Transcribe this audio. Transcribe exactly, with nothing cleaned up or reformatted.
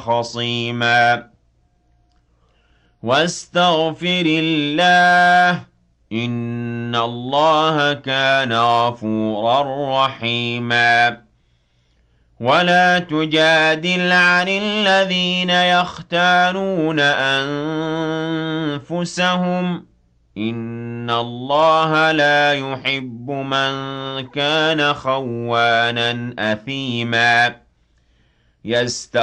خصيما واستغفر الله إن الله كان غفورا رحيما ولا تجادل عن الذين يختانون أنفسهم إن الله لا يحب من كان خوانا أثيما يستغفر